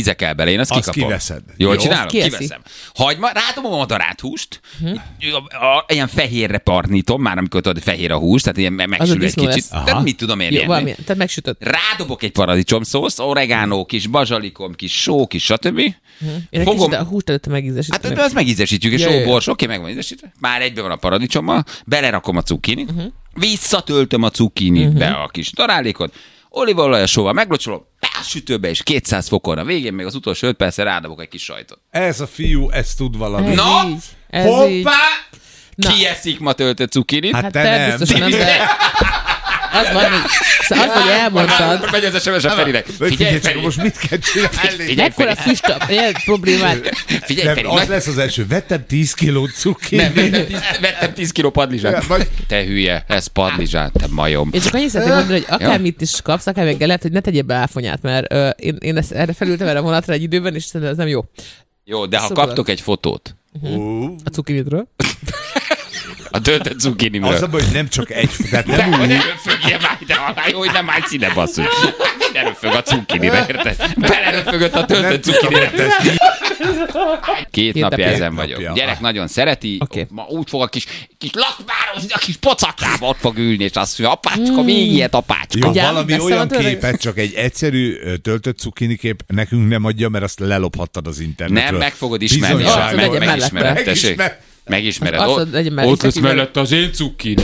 íze kell bele, én azt kikapom. kiveszed. Jól Jó. csinálom? Kieszi. Kiveszem. Hagyma, rádom a madaráthúst, ilyen fehérre parnítom, már amikor tudod, fehér a hús, tehát ilyen megsül egy disznó kicsit. lesz. Tehát mit tudom én Jó, ilyen. valami, tehát megsütött. Rádobok egy paradicsomszószt, oregánó, kis bazsalikom, kis só, kis stb. Én egy kicsit a húst előtte megízesítem. Hát azt megízesítjük, és Jaj. sóbors, oké, meg van ízesítve. Már egyben van a paradicsommal, belerakom a cukinit, visszatöltöm a cukinit be a kis darálékot, olívaolaj, sóval meglocsolom, be a sütőbe, és 200 fokon a végén, még az utolsó 5 percre rádobok egy kis sajtot. Ez a fiú, ez tud valami. Na, így. Ez így. hoppá! Na. Ki eszik ma töltött cukinit? Hát Hát te te nem. biztosan nem, de az van, hogy elmondtad. Akkor megy az SMS a Ferinek. Figyelj, Feri, csak most mit kell csinálni? Figyelj, Ekkora Feri. füstap, ilyen problémát. Figyelj, Nem, Feri, az lesz az első. Vettem 10 kiló cukinit. nem, vettem 10 kiló padlizsát. Te hülye, ez padlizsát, te majom. Én csak annyit szeretném mondani, hogy akármit is kapsz, akár még lehet, hogy ne tegyél be áfonyát, mert én ezt erre felültem erre a vonatra egy időben, és szerintem ez nem jó. Jó, de ha Szóval- kaptok egy fotót A cukinitről. a töltött cukinimről. Az a baj, hogy nem csak egy, tehát De nem hogy úgy. ne röfögjél már ide alá, jó, hogy nem állsz ide, basszus. Ne röfög a cukinire, érted? Beleröfögött a töltött cukinire. Két napja napja. ezen Két vagyok. napja. Gyerek nagyon szereti, Oké. ma úgy fog a kis lakmározni, a kis pocaklába ott fog ülni, és azt mondja, apácska, még ilyet, apácska. Jó, Agyám, valami messze olyan van tőle? képet, csak egy egyszerű töltött cukini kép nekünk nem adja, mert azt lelophattad az internetről. Nem, meg fogod ismerni. Bizonyság. legyen Megismered, mellette. tessék. Megismered. Azt mondod, legyen mellette, Ott lesz kivel- mellett az én cukinim.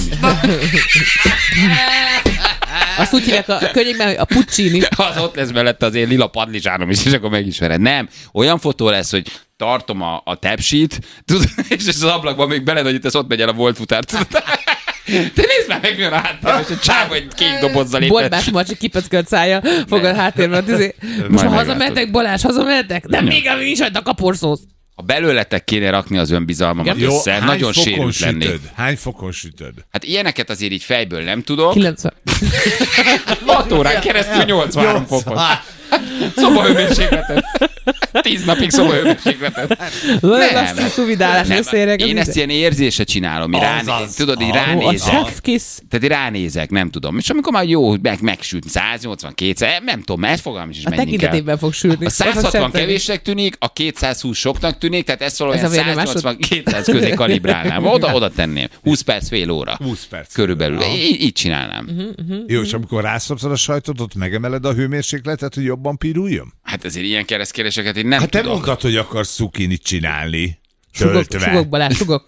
Azt úgy hívják a könyvben, hogy a puccini. Az ott lesz mellette az én lila padlizsánom is, és akkor megismered. Nem, olyan fotó lesz, hogy tartom a tepsit, tudod, és az ablakban még belenagyít, ott megy el a volt futár. Tudod? Te nézd már meg, milyen a háttérben, és egy csáv, egy kék dobozzal lépett. Borbás Marcsi kipöckölt szája, fogad háttérben a tüzé. Most Majd már hazamehetek, Balázs, hazamehetek? Nem, még ami nincs hagyd a kaporszósz. Ha belőletek kéne rakni az önbizalmamat Jó, össze, hány nagyon fokon sérült lennék. sütöd? Hány fokon sütöd? Hát ilyeneket azért így fejből nem tudok. 90. 6 órán keresztül 83 fokon. Szobahőmérsékletet. 10 napig szobahőmérsékletet. Nem. Szuvidálás összeérek. Én ezt ilyen érzése csinálom, így Azaz. tudod, így A ránézek. chef kiss. Tehát így ránézek, nem tudom. És amikor már jó, megsült 182, nem tudom, mert fogalmam is A mennyi kell. tekintetében fog sülni. A 160 Sem kevésnek tűnik, a 220 soknak tűnik, tehát ezt valahogy Ez a vérnyomásod? 180-200 közé kalibrálnám. Oda tenném. 20 perc, fél óra. 20 perc. Körülbelül. Aha. Így csinálnám. Jó, és amikor rászapszod a sajtot, ott megemeled a hőmérsékletet, hogy jobban piruljon? Hát azért ilyen keresztkérdéseket én nem Hát te tudok. mondtad, hogy akarsz cukinit csinálni. Sugok, Töltve. Balázs, sugok.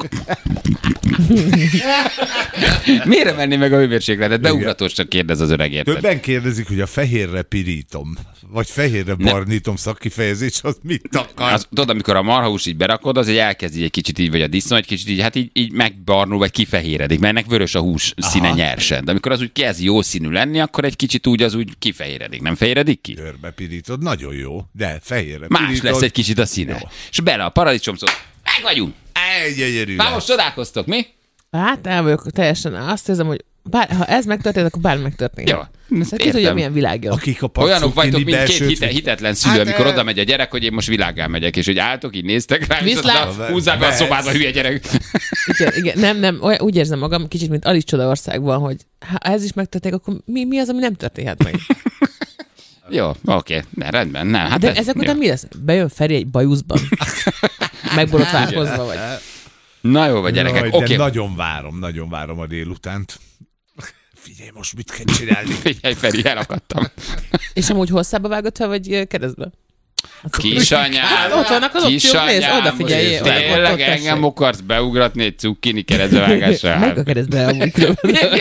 Miért menni meg a hőmérsékletet? Beugratósnak kérdez az öreg, érted? Többen kérdezik, hogy a fehérre pirítom, vagy fehérre barnítom szakkifejezés, az mit akar? Az, tudod, amikor a marhahús így berakod, az elkezd így egy kicsit így, vagy a disznó egy kicsit így, hát így megbarnul, vagy kifehéredik, mert ennek vörös a hús színe nyersen. De amikor az úgy kezd jó színű lenni, akkor egy kicsit úgy az úgy kifehéredik. Nem fehéredik ki? Körbe pirítod, nagyon jó, de fehérre Más pirítod. lesz egy kicsit a színe. Jó. És bele a paradicsomszót. Meg vagyunk! Gyönyörű Már lesz. most csodálkoztok, mi? Hát el vagyok teljesen. Azt érzem, hogy ha ez megtörtént, akkor bármi megtörténhet. Jó, ezt Ki tudja, értem. milyen világ jön. Akik a Olyanok vagytok, mint két belsőt- hitetlen szülő, Hát, amikor oda megy a gyerek, hogy én most világgá megyek, és hogy álltok, így néztek rá, és Viszlát. aztán húzzák be a szobádba, hülye gyerek. Igen, nem, olyan, úgy érzem magam, kicsit, mint Alice Csodaországban, hogy ha ez is megtörténik, akkor mi az, ami nem történhet meg? Jó, oké, rendben, nem. Hát De ez- ezek jó. után mi lesz? Bejön Feri egy bajuszban? Megborotválkozva vagy? Na jó, vagy gyerekek, Jaj, oké. de nagyon várom a délutánt. Figyelj, most mit kell csinálni? Figyelj, Feri, elakadtam. És amúgy hosszába vágott fel, vagy keresztbe? Kisanyám, Hát ott vannak az opciók, nézd, odafigyelj, most oda, tényleg ott engem tessék. akarsz beugratni egy cukkini keresztbevágásra? Meg a keresztbe amúgy különben.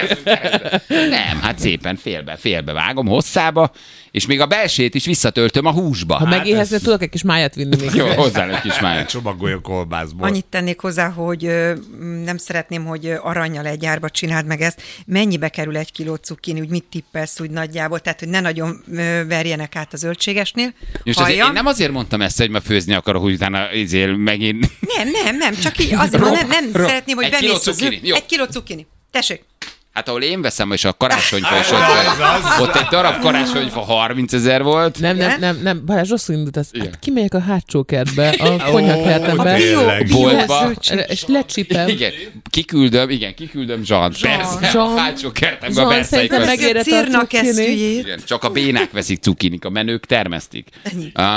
Nem, hát szépen félbe vágom, hosszába, és még a belsét is visszatöltöm a húsba. Ha Hát, megéhezni, tudok egy kis májat vinni még. jó, hozzá egy kis májat. Csomagolj a kolbászból. Annyit tennék hozzá, hogy nem szeretném, hogy arannyal egy árba csináld meg ezt. Mennyibe kerül 1 kiló cukkini, úgy mit tippelsz úgy nagyjából, tehát hogy ne nagyon verjenek át a zöldségesnél. Most azért én nem azért mondtam ezt, hogy ma főzni akarok, hogy utána megint... Nem, csak így azért mondom, nem szeretném, hogy 1 kiló bemész cukkini, jó. 1 kiló cukkini. Tessék. Hát ahol én veszem, és a karácsonyfa is ott egy darab karácsonyfa 30 000 volt. Nem, Balázs rosszul indult Igen. hát kimegyek a hátsó kertbe, a konyhakertembe, tényleg. Boltba. és lecsipem. Igen, kiküldöm Zsant. Persze, Jean. a hátsó kertembe Jean, a szerintem berszájkot. megérett a Círnak cukkini. eszüjét. Igen, csak a bénák veszik cukinik, a menők termesztik. Ennyi.